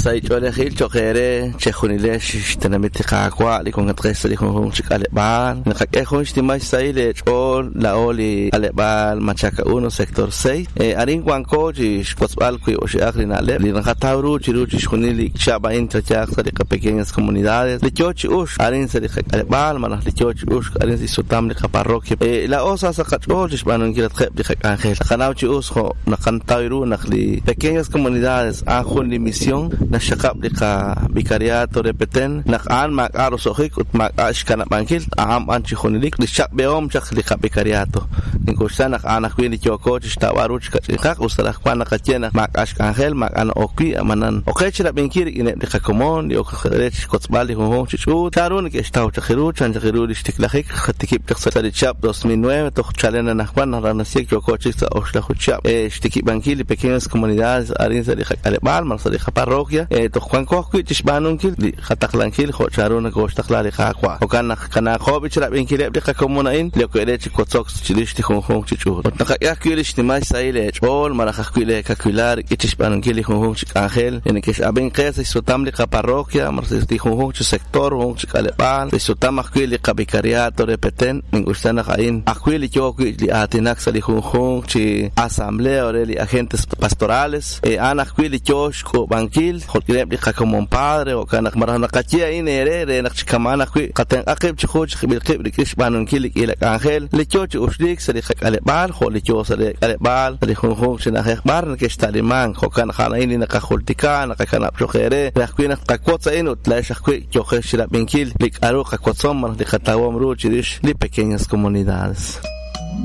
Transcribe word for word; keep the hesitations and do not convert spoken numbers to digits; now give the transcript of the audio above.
sai chole khil chokhere chkhunile shtenamit khaqwa li kon qesli kon chikale bal nakake khon shtimay sai le chol la oli ale bal machaka uno sector seis arin kwanko ji shpotsbal ku o shiakrina le li nakatawru chiru chkhunili chaba intra chak sariqa pequeñas comunidades le chochi ush arin sariqa ale bal manah le chochi ush arin si sutam li parroquia la osa saqachol shbanon kirat khab li khangel khanawchi us kho nakantawru nakli pequeñas comunidades ajun li misión na shaqab liqa vicariato repeten naqan mak arosohik ut mak ashkana bankil aham anchi khunilik li shaq beom shaq liqa vicariato inkushana ana kwini choko chtawaru chqaq ustaraq pana qachena mak ashkangel mak ana okwi amanan okechra benkir ine liqa komon yo khrech kotsbali ho chichu tarun ke shtaw chkhiru chan chkhiru listiklakik khatikib tqsali chap dos mil nueve to chalena nahwan ranasik choko chista oshla khuchap e shtiki bankil pequeñas comunidades arin liqa alebal marsaliqa parroquia e to kwan ko ku tishbanun kil khataklan kho charuna ko shtaklali khaqwa o kan kana khobi chra benkil liqa komona in le ko erech kotsok chilishti khon khon chichu naka yakil ishtimai saile chol maraqa kwile kakular itishbanun kil khon khon changel en ke aben qes sotam liqa parroquia marsaliqa khon khon sector khon chikalebal sotam kwile vicariato repeten min ustana khain akwili choko li atinak sali khon khon chi asamblea oreli agentes pastorales e ana kwili choshko bankil khotgreb li como un padre o kana marana qachia inere re nakchikamana kwi qaten aqib chkhoch bil qib likish banun kil ila angel li choch ushdik sali khale bal khol li choch sali ale bal li khon khon shina khbar ke shtaliman kho kan khana ini na khultika na kana chokhere rakwina qakotsa inu tlash kwi chokhe shira bankil lik aro qakotsom mar li khatawam ro chirish li pequeñas comunidades.